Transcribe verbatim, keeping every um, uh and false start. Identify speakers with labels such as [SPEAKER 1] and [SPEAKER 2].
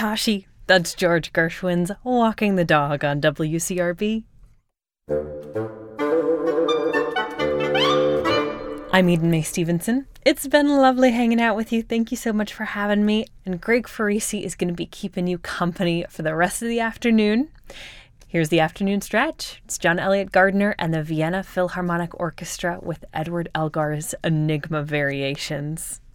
[SPEAKER 1] Tashi. That's George Gershwin's Walking the Dog on W C R B. I'm Eden May Stevenson. It's been lovely hanging out with you. Thank you so much for having me. And Greg Farisi is going to be keeping you company for the rest of the afternoon. Here's the afternoon stretch. It's John Elliott Gardner and the Vienna Philharmonic Orchestra with Edward Elgar's Enigma Variations.